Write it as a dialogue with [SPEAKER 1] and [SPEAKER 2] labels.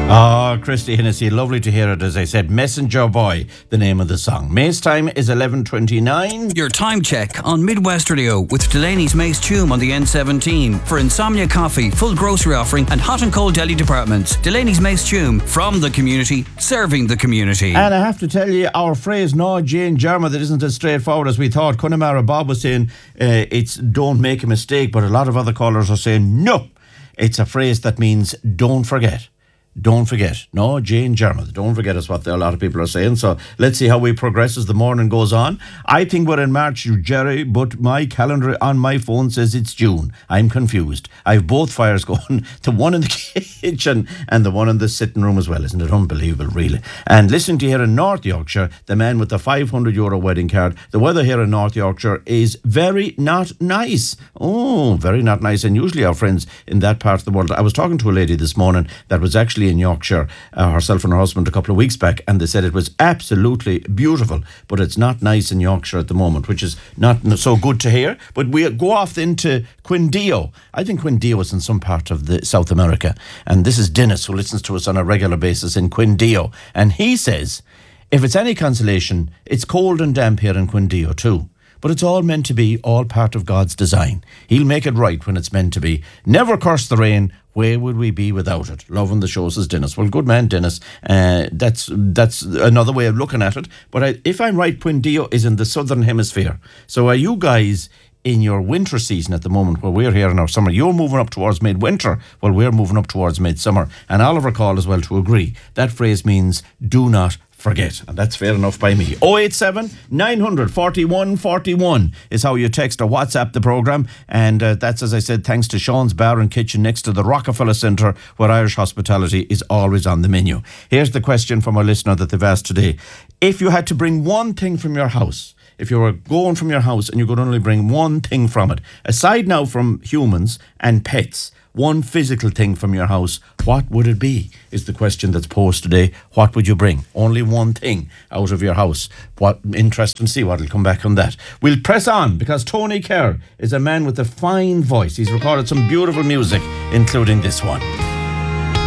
[SPEAKER 1] Oh, Christy Hennessy, lovely to hear it. As I said, Messenger Boy, the name of the song. May's time is 11:29.
[SPEAKER 2] Your time check on Midwest Radio with Delaney's Mace Tume on the N17 for Insomnia Coffee, full grocery offering and hot and cold deli departments. Delaney's Mace Tume, from the community, serving the community.
[SPEAKER 1] And I have to tell you, our phrase, no Jane Germa, that isn't as straightforward as we thought. Connemara Bob was saying it's don't make a mistake, but a lot of other callers are saying no. It's a phrase that means don't forget. Don't forget. No, Jane Germa. Don't forget is what a lot of people are saying. So let's see how we progress as the morning goes on. I think we're in March, Jerry, but my calendar on my phone says it's June. I'm confused. I have both fires going. The one in the kitchen and the one in the sitting room as well. Isn't it unbelievable, really? And listening to here in North Yorkshire, the man with the €500 wedding card, the weather here in North Yorkshire is very not nice. Oh, very not nice. And usually our friends in that part of the world, I was talking to a lady this morning that was actually in Yorkshire, herself and her husband a couple of weeks back, and they said it was absolutely beautiful, but it's not nice in Yorkshire at the moment, which is not so good to hear. But we go off into Quindío. I think Quindío is in some part of the South America, and this is Dennis, who listens to us on a regular basis in Quindío, and he says, if it's any consolation, it's cold and damp here in Quindío too. But it's all meant to be, all part of God's design. He'll make it right when it's meant to be. Never curse the rain. Where would we be without it? Loving the show, says Dennis. Well, good man, Dennis. That's another way of looking at it. But if I'm right, Quindío is in the southern hemisphere. So are you guys in your winter season at the moment, where we're here in our summer? You're moving up towards midwinter, while we're moving up towards midsummer. And Oliver called as well to agree. That phrase means do not forget, and that's fair enough by me. 087 900 41 41 is how you text or WhatsApp the programme, and that's, as I said, thanks to Sean's Bar and Kitchen next to the Rockefeller Centre, where Irish hospitality is always on the menu. Here's the question from our listener that they've asked today. If you had to bring one thing from your house, if you were going from your house and you could only bring one thing from it, aside now from humans and pets, one physical thing from your house, what would it be? Is the question that's posed today. What would you bring? Only one thing out of your house. What interesting to see what will come back on that. We'll press on because Tony Kerr is a man with a fine voice. He's recorded some beautiful music, including this one.